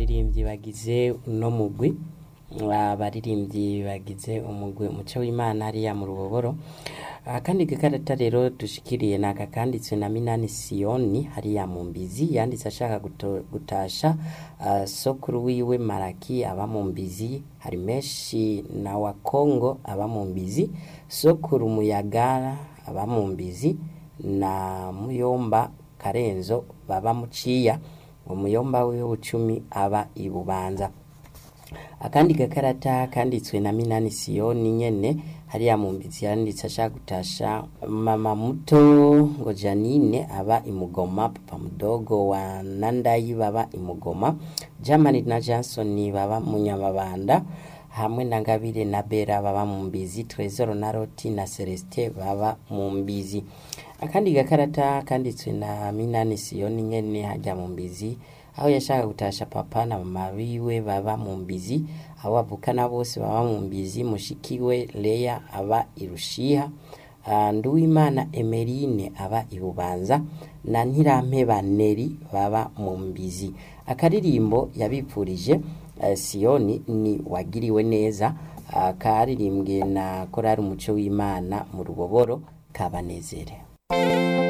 abaririmbyi bagize uno mugwi, abaririmbyi bagize umugwi umuco w'Imana hariya mu Ruboboro. Akandi gakarata rero dushikiriye naka kanditswe na Minani Siyoni hariya mu Mbizi, yanditse ashaka gutasha sokuru wiwe Maraki aba mu Mbizi, Harimeshi na wa Kongo aba mu Mbizi, sokuru Muyagara aba mu Mbizi na Muyomba Karenzo baba Muciya, umuyomba wiwe Bucumi aba Ibubanza. Akandi gakarata kanditswe na Minani Siyoni nyene hariya mu Mbizi, yanditse ashaka gutasha mama muto ngo Janine aba Imugoma, papa mudogo wa Nandayi baba Imugoma, Jamani na Johnson baba Munyamabanda, hamwe na Ngabire na Bera baba mu Mbizi, Trezor na Roti na Celestin baba mu Mbizi. Akandi gakarata kanditswe na Minani Siyoni nyene hajya mu Mbizi, aho yashaka gutasha papa na mama biwe baba mu Mbizi, abo bavukana bose baba mu Mbizi, mushikiwe Leya aba Irushiha, Nduwimana Emeline aba Ibubanza na Ntirampeba Neri baba mu Mbizi. Akaririmbo yabipfurije Siyoni ni wagiriwe neza, karirimbwe na korari umuco w'Imana mu Ruboboro, kabanezere.